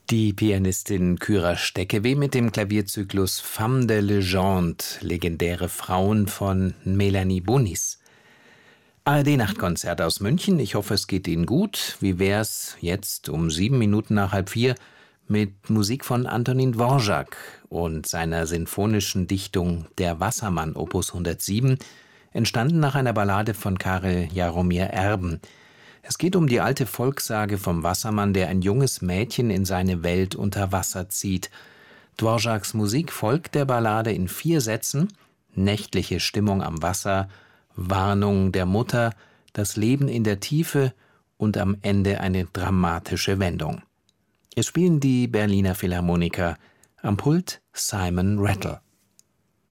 Die Pianistin Kyra Steckeweh mit dem Klavierzyklus Femmes de Légende, legendäre Frauen von Melanie Bonis. ARD-Nachtkonzert aus München. Ich hoffe, es geht Ihnen gut. Wie wär's jetzt um 3:07 mit Musik von Antonín Dvořák und seiner sinfonischen Dichtung Der Wassermann, Opus 107, entstanden nach einer Ballade von Karel Jaromír Erben. Es geht um die alte Volkssage vom Wassermann, der ein junges Mädchen in seine Welt unter Wasser zieht. Dvořáks Musik folgt der Ballade in 4 Sätzen: nächtliche Stimmung am Wasser, Warnung der Mutter, das Leben in der Tiefe und am Ende eine dramatische Wendung. Es spielen die Berliner Philharmoniker, am Pult Simon Rattle.